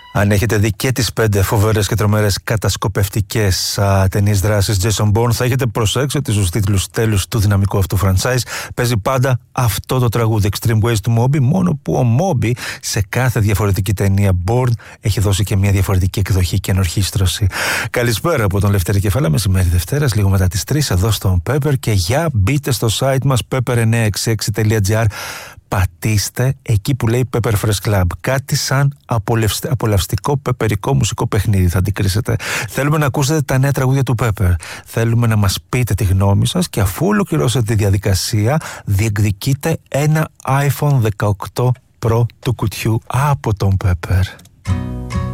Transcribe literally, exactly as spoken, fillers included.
Αν έχετε δει και τις πέντε φοβερές και τρομερές κατασκοπευτικές ταινίες δράσης Jason Bourne, θα έχετε προσέξει ότι στους τίτλους τέλους του δυναμικού αυτού franchise παίζει πάντα αυτό το τραγούδι Extreme Ways του Moby, μόνο που ο Moby σε κάθε διαφορετική ταινία Bourne έχει δώσει και μια διαφορετική εκδοχή και ενορχήστρωση. Καλησπέρα από τον Λευτέρη Κεφάλα, μεσημέρι Δευτέρας, λίγο μετά τις τρεις εδώ στον Pepper, και για μπείτε στο site μας pepper εννιακόσια εξήντα έξι τελεία τζι άρ. Πατήστε εκεί που λέει Pepper Fresh Club. Κάτι σαν απολαυστικό πεπερικό μουσικό παιχνίδι θα αντικρίσετε. Θέλουμε να ακούσετε τα νέα τραγούδια του Pepper. Θέλουμε να μας πείτε τη γνώμη σας και αφού ολοκληρώσετε τη διαδικασία διεκδικείτε ένα άιφον δεκαοκτώ Pro του κουτιού από τον Pepper.